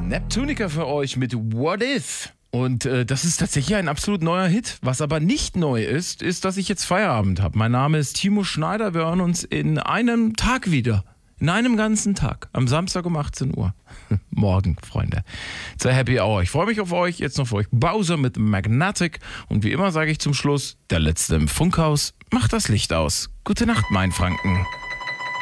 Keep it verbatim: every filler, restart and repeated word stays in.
Neptunica für euch mit What If? Und äh, das ist tatsächlich ein absolut neuer Hit. Was aber nicht neu ist, ist, dass ich jetzt Feierabend habe. Mein Name ist Timo Schneider. Wir hören uns in einem Tag wieder. In einem ganzen Tag. Am Samstag um achtzehn Uhr. Morgen, Freunde. Zur Happy Hour. Ich freue mich auf euch. Jetzt noch für euch Bowser mit Magnetic. Und wie immer sage ich zum Schluss, der Letzte im Funkhaus macht das Licht aus. Gute Nacht, mein Franken.